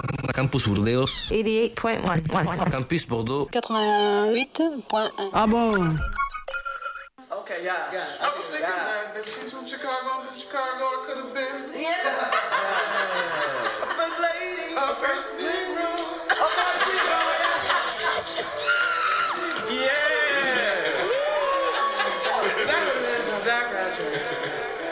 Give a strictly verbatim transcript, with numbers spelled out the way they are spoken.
Campus Burdeos. eighty-eight point one. Campus Bordeaux. quatre-vingt-huit point un. Ah bon? Okay, yeah. yeah. I was thinking yeah. that, that she's from Chicago, I'm from Chicago, I could have been. Yeah. First lady. Uh, first, yeah.